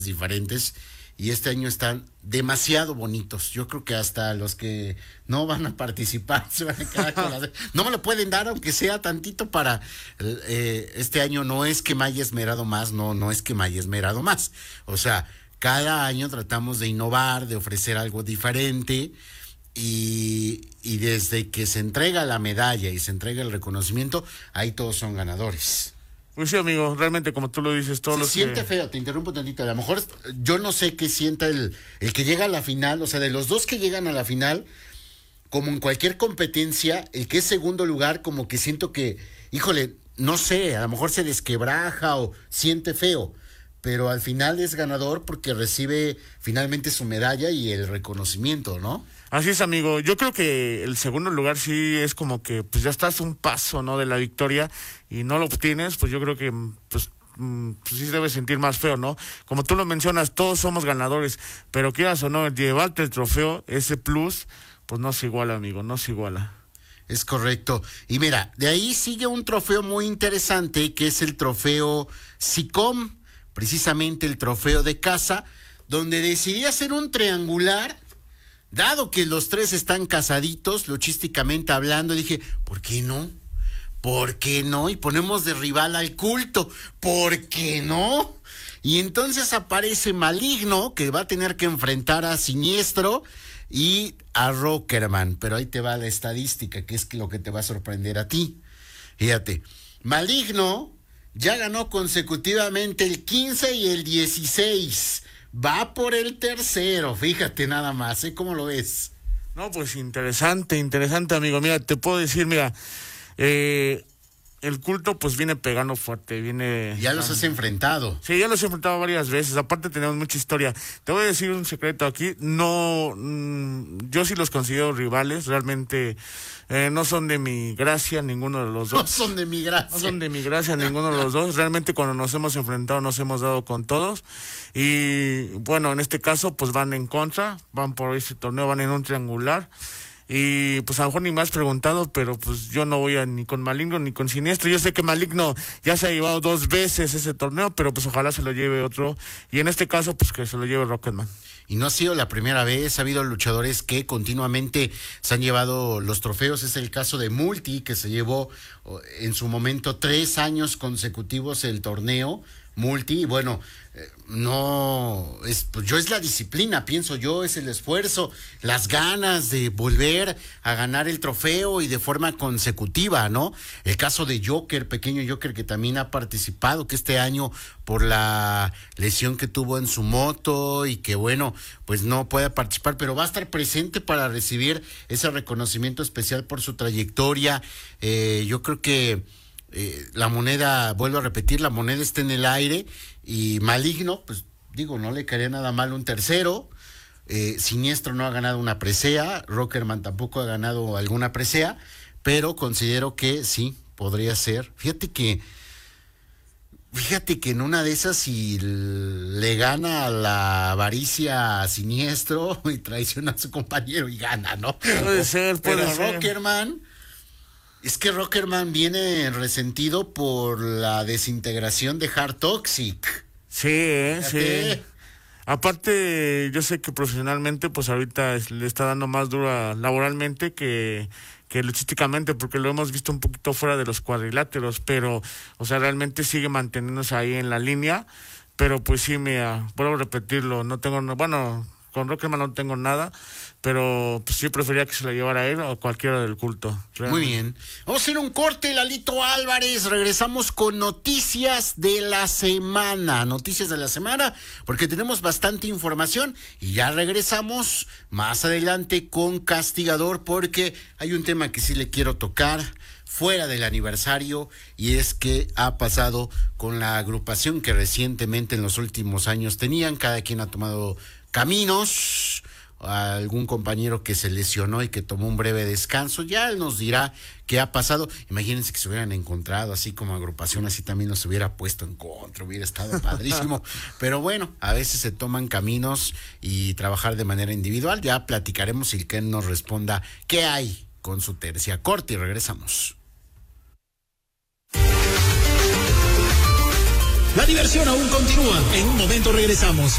diferentes y este año están demasiado bonitos. Yo creo que hasta los que no van a participar se van a quedar con las... No me lo pueden dar aunque sea tantito para... este año no es que me haya esmerado más, no es que me haya esmerado más. O sea, cada año tratamos de innovar, de ofrecer algo diferente y desde que se entrega la medalla y se entrega el reconocimiento, ahí todos son ganadores. Pues sí, amigo, realmente como tú lo dices, todos los siente feo, te interrumpo tantito, a lo mejor yo no sé qué sienta el que llega a la final, o sea, de los dos que llegan a la final, como en cualquier competencia, el que es segundo lugar, como que siento que, híjole, no sé, a lo mejor se desquebraja o siente feo, pero al final es ganador porque recibe finalmente su medalla y el reconocimiento, ¿no? Así es, amigo. Yo creo que el segundo lugar sí es como que pues ya estás un paso, ¿no?, de la victoria y no lo obtienes, pues yo creo que pues sí se debe sentir más feo, ¿no? Como tú lo mencionas, todos somos ganadores, pero quieras o no, llevarte el trofeo, ese plus, pues no se iguala, amigo, no se iguala. Es correcto. Y mira, de ahí sigue un trofeo muy interesante que es el trofeo SICOM, precisamente el trofeo de casa, donde decidí hacer un triangular. Dado que los tres están casaditos, logísticamente hablando, dije, ¿por qué no? ¿Por qué no? Y ponemos de rival al Culto, ¿por qué no? Y entonces aparece Maligno, que va a tener que enfrentar a Siniestro y a Rockerman. Pero ahí te va la estadística, que es lo que te va a sorprender a ti. Fíjate, Maligno ya ganó consecutivamente el 15 y el 16. Va por el tercero, fíjate nada más, ¿cómo lo ves? No, pues interesante, amigo. Mira, te puedo decir, mira, el Culto pues viene pegando fuerte, viene... Ya los has enfrentado. Sí, ya los he enfrentado varias veces, aparte tenemos mucha historia. Te voy a decir un secreto aquí, no, yo sí los considero rivales, realmente no son de mi gracia ninguno de los dos. No son de mi gracia. No son de mi gracia ninguno de los dos, realmente cuando nos hemos enfrentado nos hemos dado con todos. Y bueno, en este caso pues van en contra, van por ese torneo, van en un triangular. Y pues a lo mejor ni me has preguntado, pero pues yo no voy ni con Maligno ni con Siniestro. Yo sé que Maligno ya se ha llevado 2 veces ese torneo, pero pues ojalá se lo lleve otro. Y en este caso pues que se lo lleve Rocketman. Y no ha sido la primera vez, ha habido luchadores que continuamente se han llevado los trofeos. Es el caso de Multi, que se llevó en su momento 3 años consecutivos el torneo. Multi, bueno, no es, pues yo es la disciplina, pienso yo, es el esfuerzo, las ganas de volver a ganar el trofeo y de forma consecutiva, ¿no? El caso de Joker, pequeño Joker, que también ha participado, que este año por la lesión que tuvo en su moto y que bueno, pues no puede participar, pero va a estar presente para recibir ese reconocimiento especial por su trayectoria. Yo creo que la moneda, vuelvo a repetir, la moneda está en el aire y Maligno, pues digo, no le caería nada mal un tercero. Siniestro no ha ganado una presea, Rockerman tampoco ha ganado alguna presea, pero considero que sí, podría ser. Fíjate que en una de esas si le gana la avaricia a Siniestro y traiciona a su compañero y gana, ¿no? Puede ser. Rockerman... Es que Rockerman viene resentido por la desintegración de Hard Toxic. Sí, sí. Aparte, yo sé que profesionalmente, pues ahorita le está dando más dura laboralmente que luchísticamente, porque lo hemos visto un poquito fuera de los cuadriláteros, pero, o sea, realmente sigue manteniéndose ahí en la línea. Pero pues sí, mira, vuelvo a repetirlo, no tengo, bueno, con Rockerman no tengo nada, pero pues sí prefería que se la llevara a él o cualquiera del Culto. Realmente. Muy bien. Vamos a hacer un corte, Lalito Álvarez. Regresamos con noticias de la semana. Noticias de la semana, porque tenemos bastante información. Y ya regresamos más adelante con Castigador, porque hay un tema que sí le quiero tocar fuera del aniversario, y es que ha pasado con la agrupación que recientemente en los últimos años tenían. Cada quien ha tomado caminos, algún compañero que se lesionó y que tomó un breve descanso, ya él nos dirá qué ha pasado. Imagínense que se hubieran encontrado así como agrupación, así también los hubiera puesto en contra, hubiera estado padrísimo. Pero bueno, a veces se toman caminos y trabajar de manera individual. Ya platicaremos y que él nos responda qué hay con su tercia. Corte y regresamos. La diversión aún continúa. En un momento regresamos.